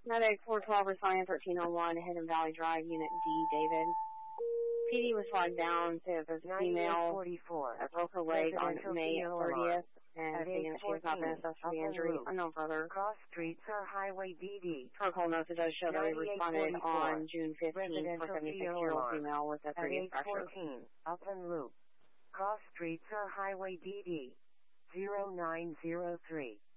Medic 412 responding 1301, Hidden Valley Drive, Unit D, David. PD was flagged down to the female that broke her leg on May 30th and stating that she has not been assessed for the injury. Unknown further. Cross streets are Highway DD. Protocol notes it does show that we responded on June 15th for 76-year-old female with a previous fracture. 14, Upland Loop. Cross streets are Highway DD. 0903.